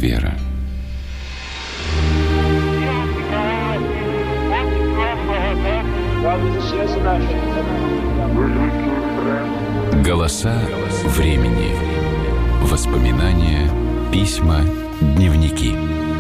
Вера. Голоса времени. Воспоминания, письма, дневники.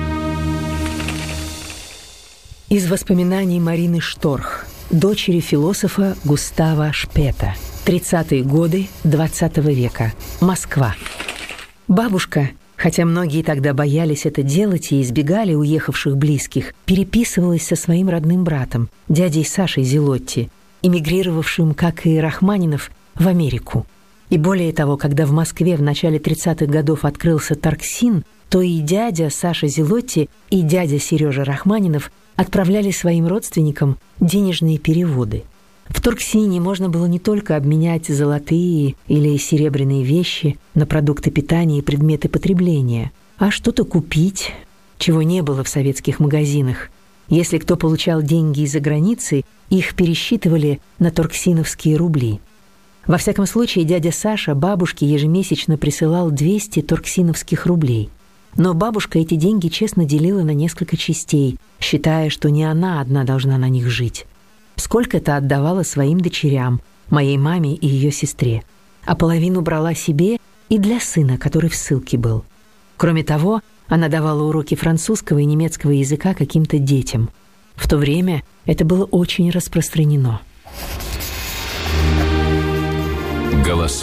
Из воспоминаний Марины Шторх, дочери философа Густава Шпета. 30-е годы XX века. Москва. Бабушка, хотя многие тогда боялись это делать и избегали уехавших близких, переписывалась со своим родным братом, дядей Сашей Зелотти, эмигрировавшим, как и Рахманинов, в Америку. И более того, когда в Москве в начале 30-х годов открылся Торксин, то и дядя Саша Зелотти, и дядя Сережа Рахманинов отправляли своим родственникам денежные переводы. В Торксине можно было не только обменять золотые или серебряные вещи на продукты питания и предметы потребления, а что-то купить, чего не было в советских магазинах. Если кто получал деньги из-за границы, их пересчитывали на торксиновские рубли. Во всяком случае, дядя Саша бабушке ежемесячно присылал 200 торксиновских рублей. Но бабушка эти деньги честно делила на несколько частей, считая, что не она одна должна на них жить. Сколько-то отдавала своим дочерям, моей маме и ее сестре, а половину брала себе и для сына, который в ссылке был. Кроме того, она давала уроки французского и немецкого языка каким-то детям. В то время это было очень распространено. Голоса